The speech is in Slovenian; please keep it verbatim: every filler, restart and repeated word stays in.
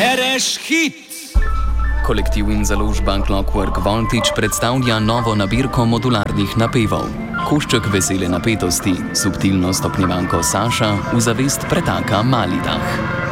Bereš hit! Kolektiv in založba Clockwork Voltage predstavlja novo nabirko modularnih napevov. Košček vesele napetosti, subtilno stopnjevanko Saša v zavest pretaka Malidah.